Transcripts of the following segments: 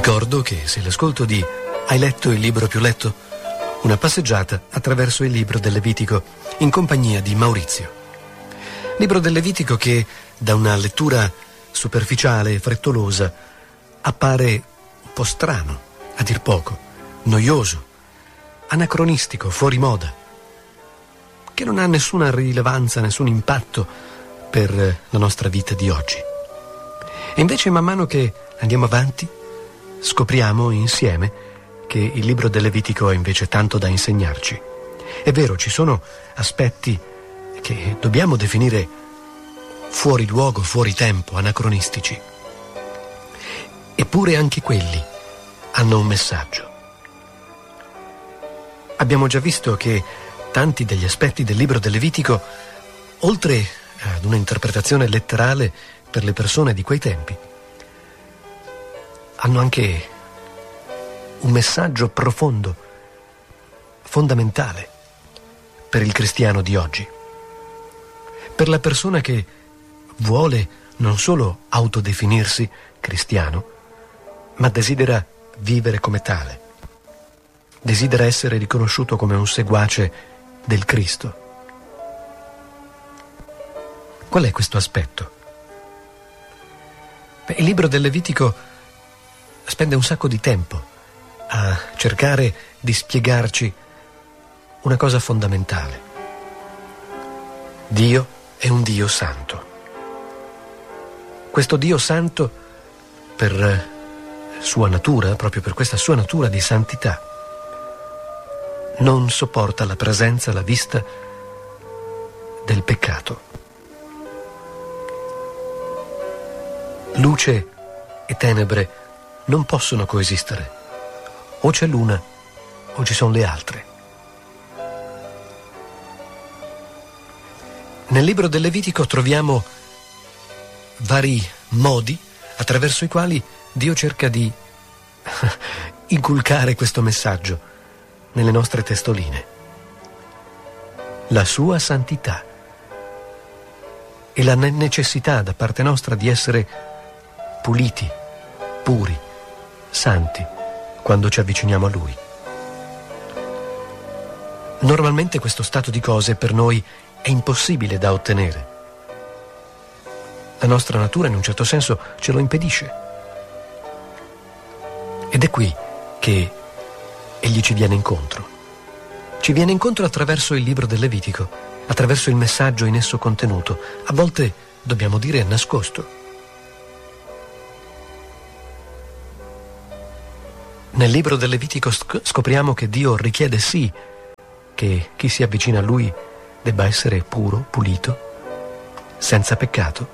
Ricordo che se l'ascolto di Hai letto il libro più letto? Una passeggiata attraverso il libro del Levitico in compagnia di Maurizio. Libro del Levitico che da una lettura superficiale e frettolosa appare un po' strano, a dir poco, noioso, anacronistico, fuori moda, che non ha nessuna rilevanza, nessun impatto per la nostra vita di oggi. E invece man mano che andiamo avanti scopriamo insieme che il libro del Levitico ha invece tanto da insegnarci. È vero, ci sono aspetti che dobbiamo definire fuori luogo, fuori tempo, anacronistici. Eppure anche quelli hanno un messaggio. Abbiamo già visto che tanti degli aspetti del libro del Levitico, oltre ad una interpretazione letterale per le persone di quei tempi, hanno anche un messaggio profondo, fondamentale per il cristiano di oggi, per la persona che vuole non solo autodefinirsi cristiano, ma desidera vivere come tale, desidera essere riconosciuto come un seguace del Cristo. Qual è questo aspetto? Il libro del Levitico spende un sacco di tempo a cercare di spiegarci una cosa fondamentale. Dio è un Dio santo. Questo Dio santo, per sua natura, proprio per questa sua natura di santità, non sopporta la presenza, la vista del peccato. Luce e tenebre non possono coesistere. O c'è l'una o ci sono le altre. Nel libro del Levitico troviamo vari modi attraverso i quali Dio cerca di inculcare questo messaggio nelle nostre testoline. La sua santità e la necessità da parte nostra di essere puliti, puri, santi quando ci avviciniamo a Lui. Normalmente questo stato di cose per noi è impossibile da ottenere. La nostra natura in un certo senso ce lo impedisce. Ed è qui che Egli ci viene incontro. Ci viene incontro attraverso il libro del Levitico, attraverso il messaggio in esso contenuto, a volte dobbiamo dire nascosto. Nel libro del Levitico scopriamo che Dio richiede sì che chi si avvicina a Lui debba essere puro, pulito, senza peccato,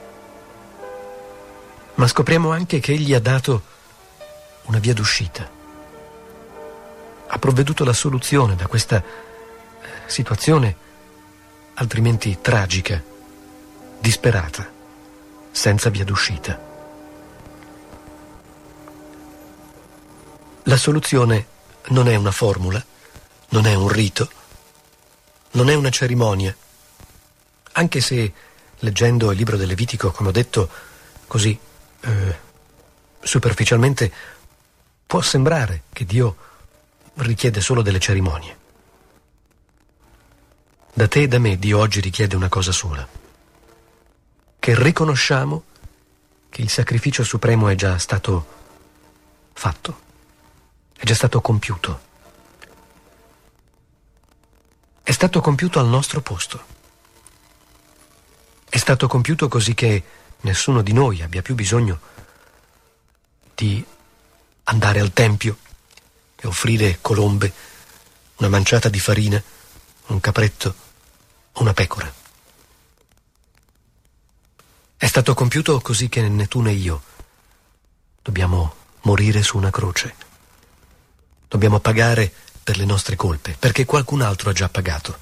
ma scopriamo anche che Egli ha dato una via d'uscita, ha provveduto la soluzione da questa situazione altrimenti tragica, disperata, senza via d'uscita. La soluzione non è una formula, non è un rito, non è una cerimonia, anche se leggendo il libro del Levitico, come ho detto, così superficialmente può sembrare che Dio richiede solo delle cerimonie. Da te e da me Dio oggi richiede una cosa sola: che riconosciamo che il sacrificio supremo è già stato fatto. È già stato compiuto. È stato compiuto al nostro posto. È stato compiuto così che nessuno di noi abbia più bisogno di andare al tempio e offrire colombe, una manciata di farina, un capretto o una pecora. È stato compiuto così che né tu né io dobbiamo morire su una croce. Dobbiamo pagare per le nostre colpe, perché qualcun altro ha già pagato.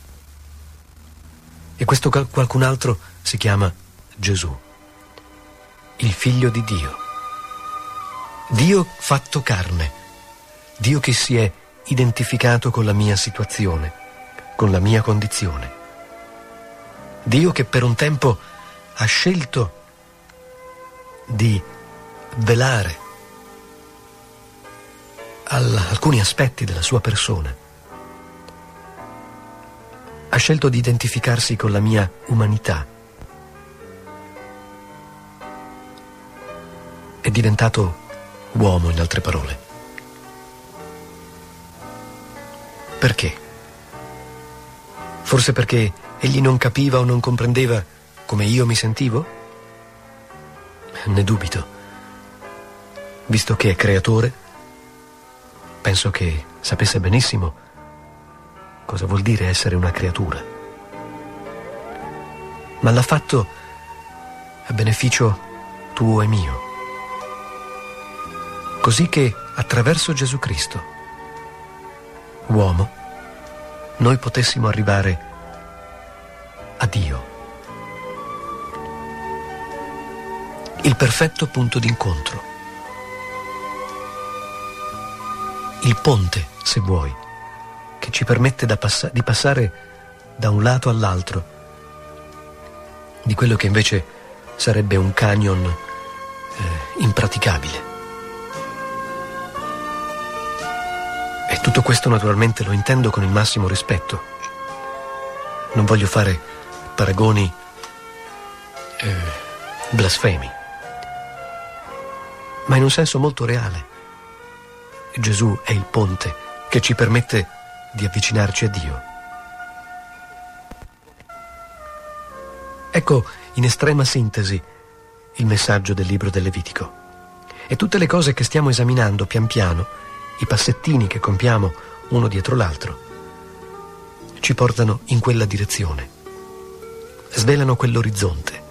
E questo qualcun altro si chiama Gesù, il Figlio di Dio. Dio fatto carne, Dio che si è identificato con la mia situazione, con la mia condizione. Dio che per un tempo ha scelto di velare alcuni aspetti della sua persona. Ha scelto di identificarsi con la mia umanità. È diventato uomo, in altre parole. Perché? Forse perché egli non capiva o non comprendeva come io mi sentivo? Ne dubito. Visto che è creatore, penso che sapesse benissimo cosa vuol dire essere una creatura. Ma l'ha fatto a beneficio tuo e mio. Così che attraverso Gesù Cristo, uomo, noi potessimo arrivare a Dio. Il perfetto punto d'incontro. Il ponte, se vuoi, che ci permette di passare da un lato all'altro di quello che invece sarebbe un canyon impraticabile. E tutto questo naturalmente lo intendo con il massimo rispetto. Non voglio fare paragoni blasfemi, ma in un senso molto reale. Gesù è il ponte che ci permette di avvicinarci a Dio. Ecco, in estrema sintesi, il messaggio del libro del Levitico. E tutte le cose che stiamo esaminando pian piano, i passettini che compiamo uno dietro l'altro, ci portano in quella direzione. Svelano quell'orizzonte.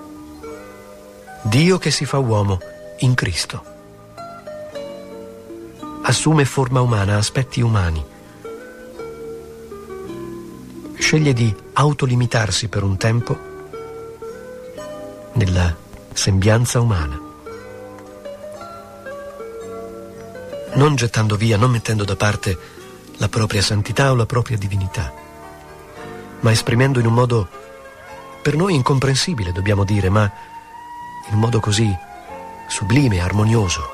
Dio che si fa uomo in Cristo. Assume forma umana, aspetti umani. Sceglie di autolimitarsi per un tempo nella sembianza umana. Non gettando via, non mettendo da parte la propria santità o la propria divinità, ma esprimendo in un modo per noi incomprensibile, dobbiamo dire, ma in un modo così sublime, armonioso,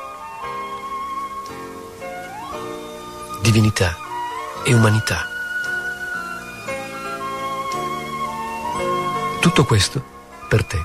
divinità e umanità. Tutto questo per te.